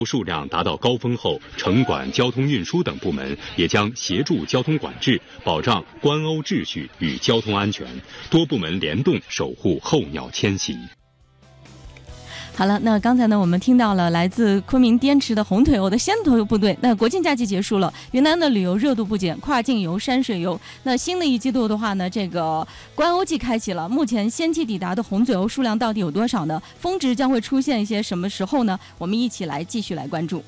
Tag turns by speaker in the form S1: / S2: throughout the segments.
S1: 数量达到高峰后，城管、交通运输等部门也将协助交通管制，保障关欧秩序与交通安全。多部门联动守护候鸟迁徙。
S2: 好了，那刚才呢，我们听到了来自昆明滇池的红腿鸥的先头部队。那国庆假期结束了，云南的旅游热度不减，跨境游、山水游。那新的一季度的话呢，这个关欧季开启了。目前先期抵达的红嘴鸥数量到底有多少呢？峰值将会出现一些什么时候呢？我们一起来继续来关注。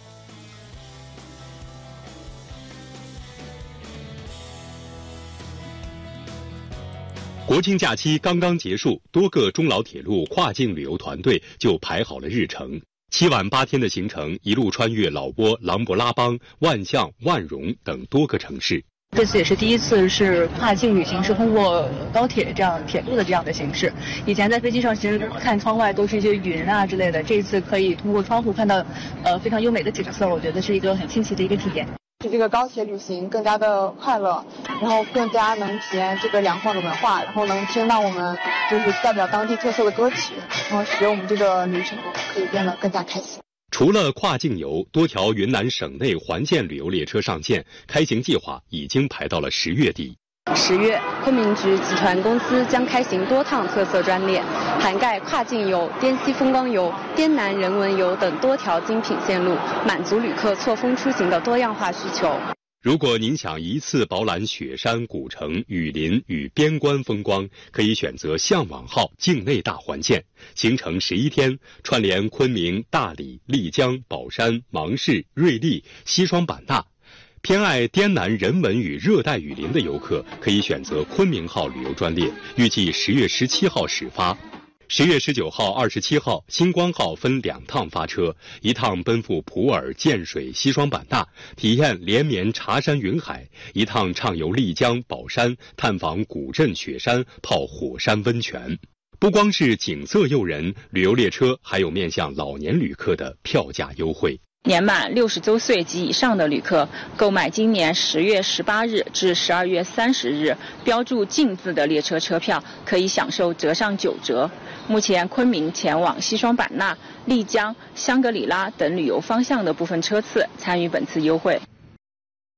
S1: 国庆假期刚刚结束，多个中老铁路跨境旅游团队就排好了日程。7晚8天的行程，一路穿越老挝、琅勃拉邦、万象、万荣等多个城市。
S3: 这次也是第一次是跨境旅行，是通过高铁这样铁路的这样的形式。以前在飞机上其实看窗外都是一些云啊之类的，这一次可以通过窗户看到非常优美的景色，我觉得是一个很新奇的一个体验。
S4: 使这个高铁旅行更加的快乐，然后更加能体验这个两方的文化，然后能听到我们就是代表当地特色的歌曲，然后使我们这个旅程可以变得更加开心。
S1: 除了跨境游，多条云南省内环线旅游列车上线，开行计划已经排到了10月底。
S5: 10月，昆明局集团公司将开行多趟特色专列，涵盖跨境游、滇西风光游、滇南人文游等多条精品线路，满足旅客错峰出行的多样化需求。
S1: 如果您想一次饱览雪山、古城、雨林与边关风光，可以选择向往号境内大环线，行程11天，串联昆明、大理、丽江、保山、芒市、瑞丽、西双版纳。偏爱滇南人文与热带雨林的游客，可以选择昆明号旅游专列，预计10月17号始发。10月19号、27号，星光号分2趟发车，一趟奔赴普洱、建水、西双版纳，体验连绵茶山云海；一趟畅游丽江、保山，探访古镇雪山，泡火山温泉。不光是景色诱人，旅游列车还有面向老年旅客的票价优惠。
S5: 年满60周岁及以上的旅客，购买今年10月18日至12月30日标注禁字的列车车票，可以享受折上9折。目前昆明前往西双版纳、丽江、香格里拉等旅游方向的部分车次参与本次优惠。